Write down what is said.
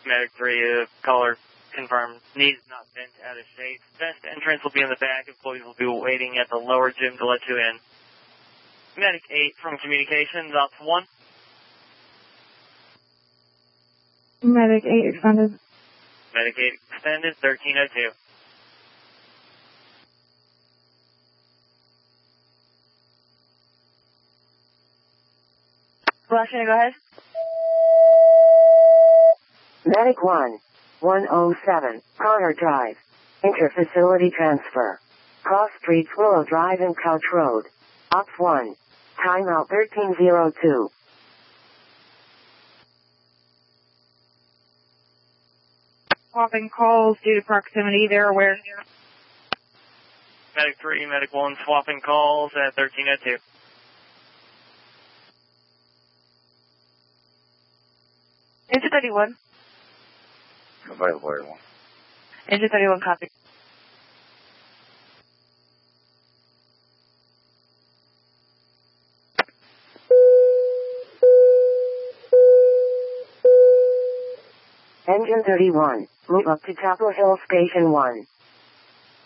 Medic 3, caller confirmed. Knees not bent out of shape. Best entrance will be in the back. Employees will be waiting at the lower gym to let you in. Medic 8 from communications, ops 1. Medic 8 extended. Medic 8 extended, 1302. Flashing, go ahead. Medic 1, 107, Connor Drive. Inter-facility transfer. Cross Streets, Willow Drive and Couch Road. Ops 1. Timeout 1302. Swapping calls due to proximity. They're aware. Medic 3, Medic 1 swapping calls at 1302. Engine 31. Available, everyone. Engine 31, copy. Engine 31, move up to Chapel Hill Station 1.